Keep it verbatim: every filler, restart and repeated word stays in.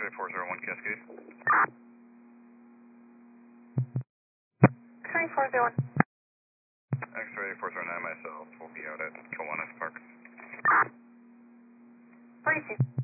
X-ray four zero one Cascade. X-ray four zero one. X-ray four zero nine myself will be out at Kiwanis Park. forty-two.